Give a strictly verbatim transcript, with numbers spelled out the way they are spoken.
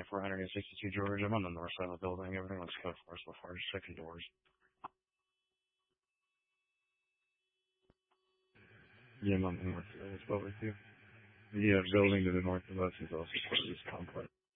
four sixty-two George. I'm on the north side of the building. Everything looks good for us so far. Just checking doors. Yeah, I'm on the north side. What's up with you? Yeah, building to the north of us is also part of this complex.